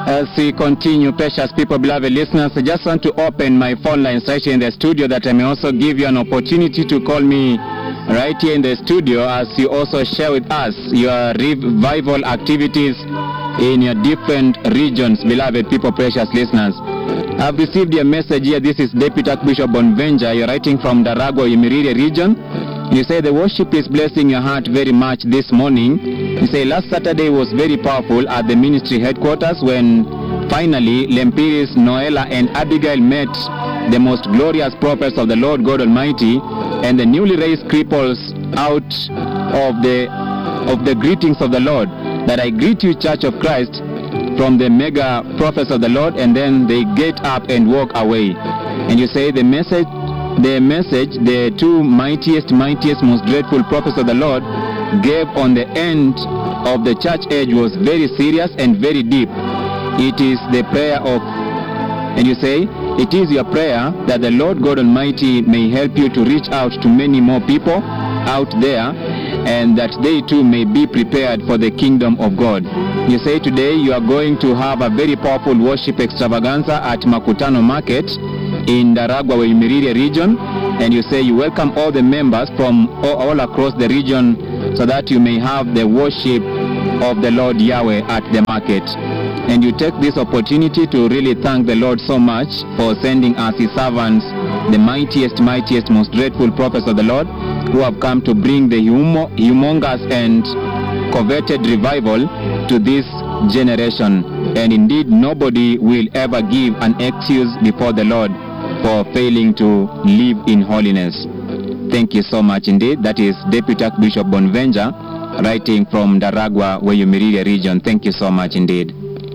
As we continue, precious people, beloved listeners, I just want to open my phone lines right here in the studio that I may also give you an opportunity to call me right here in the studio as you also share with us your revival activities in your different regions, beloved people, precious listeners. I've received your message here. This is Deputy Archbishop Bonvenja. You're writing from Daragwa, Imiriri region. You say the worship is blessing your heart very much this morning. You say last Saturday was very powerful at the ministry headquarters when finally Lempiris, Noela and Abigail met the most glorious prophets of the Lord God Almighty, and the newly raised cripples out of the greetings of the Lord, that I greet you, Church of Christ, from the mega prophets of the Lord, and then they get up and walk away. And you say the message, the two mightiest, most dreadful prophets of the Lord gave on the end of the church age was very serious and very deep. It is the prayer of, and you say, it is your prayer that the Lord God Almighty may help you to reach out to many more people out there, and that they too may be prepared for the kingdom of God. You say today you are going to have a very powerful worship extravaganza at Makutano Market in Daragwa, Imiriri region, and you say you welcome all the members from all across the region so that you may have the worship of the Lord Yahweh at the market. And you take this opportunity to really thank the Lord so much for sending us his servants, the mightiest, most dreadful prophets of the Lord, who have come to bring the humongous and coveted revival to this generation. And indeed, nobody will ever give an excuse before the Lord for failing to live in holiness. Thank you so much indeed. That is Deputy Archbishop Bonvenja, writing from Daragwa, Imiriri region. Thank you so much indeed.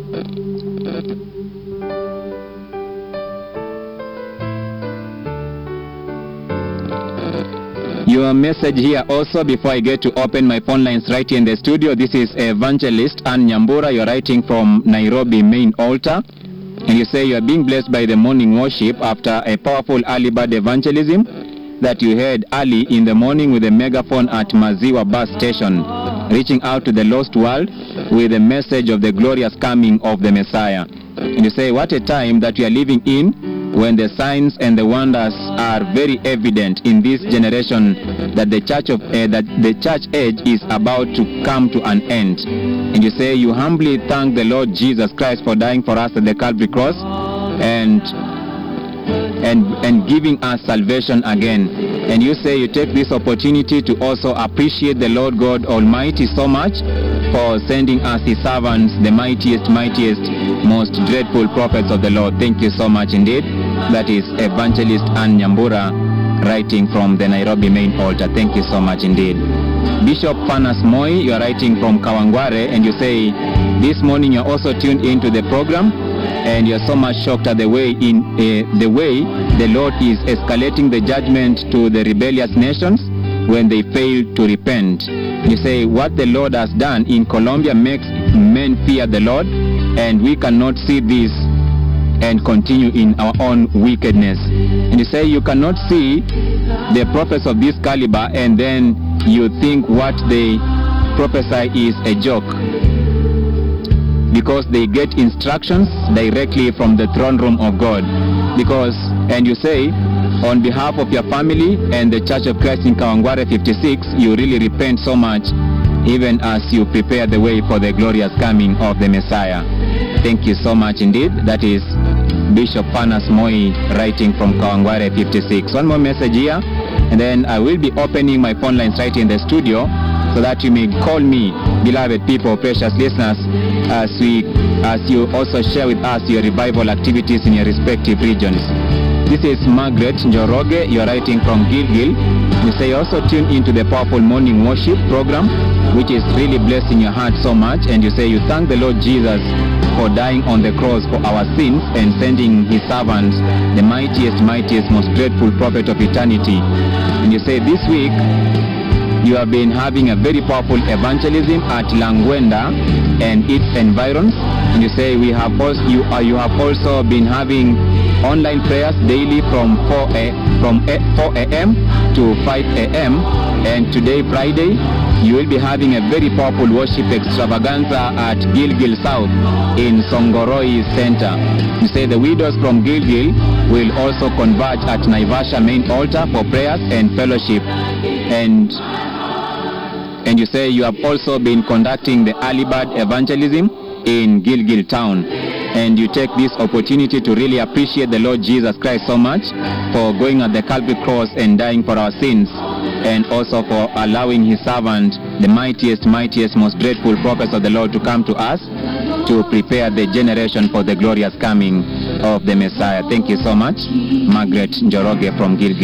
Your message here also, before I get to open my phone lines right here in the studio. This is Evangelist Ann Nyambura. You're writing from Nairobi main altar. And you say you are being blessed by the morning worship after a powerful early bird evangelism that you heard early in the morning with a megaphone at Maziwa bus station, reaching out to the lost world with a message of the glorious coming of the Messiah. And you say, what a time that we are living in, when the signs and the wonders are very evident in this generation, that the church age is about to come to an end. And you say you humbly thank the Lord Jesus Christ for dying for us at the Calvary cross and giving us salvation again. And you say you take this opportunity to also appreciate the Lord God Almighty so much for sending us his servants, the mightiest, most dreadful prophets of the Lord. Thank you so much indeed. That is Evangelist Ann Nyambura, writing from the Nairobi main altar. Thank you so much indeed. Bishop Fanas Moi, you are writing from Kawangware, and you say this morning you are also tuned into the program, and you are so much shocked at the way the Lord is escalating the judgment to the rebellious nations when they fail to repent. You say what the Lord has done in Colombia makes men fear the Lord, and we cannot see this and continue in our own wickedness. And you say you cannot see the prophets of this caliber and then you think what they prophesy is a joke, because they get instructions directly from the throne room of God. And you say on behalf of your family and the Church of Christ in Kawangware 56, you really repent so much, even as you prepare the way for the glorious coming of the Messiah. Thank you so much indeed. That is Bishop Fanas Moi, writing from Kawangware 56. One more message here, and then I will be opening my phone lines right in the studio so that you may call me, beloved people, precious listeners, as you also share with us your revival activities in your respective regions. This is Margaret Njoroge. You're writing from Gilgil. You say also tune into the powerful morning worship program, which is really blessing your heart so much. And you say you thank the Lord Jesus for dying on the cross for our sins and sending his servants, the mightiest, most dreadful prophet of eternity. And you say this week you have been having a very powerful evangelism at Langwenda and its environs. And you say you have also been having online prayers daily from 4 a.m. to 5 a.m. And today, Friday, you will be having a very powerful worship extravaganza at Gilgil South in Songoroi Center. You say the widows from Gilgil will also converge at Naivasha main altar for prayers and fellowship. And you say you have also been conducting the early bird evangelism in Gilgil town. And you take this opportunity to really appreciate the Lord Jesus Christ so much for going at the Calvary cross and dying for our sins, and also for allowing his servant, the mightiest, most grateful prophets of the Lord, to come to us to prepare the generation for the glorious coming of the Messiah. Thank you so much, Margaret Njoroge from Gilgil.